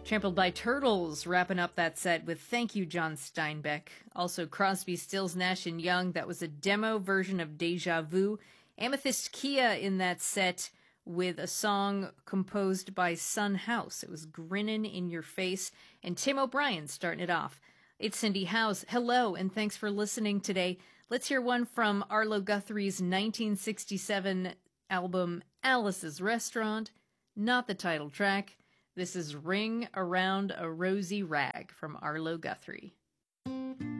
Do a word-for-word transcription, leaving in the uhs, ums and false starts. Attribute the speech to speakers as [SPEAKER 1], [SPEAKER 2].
[SPEAKER 1] Trampled by Turtles, wrapping up that set with Thank You, John Steinbeck. Also Crosby, Stills, Nash and Young. That was a demo version of Deja Vu. Amethyst Kia in that set with a song composed by Son House. It was Grinnin' in Your Face. And Tim O'Brien starting it off. It's Cindy House. Hello, and thanks for listening today. Let's hear one from Arlo Guthrie's nineteen sixty-seven album Alice's Restaurant. Not the title track. This is Ring Around a Rosy Rag from Arlo Guthrie.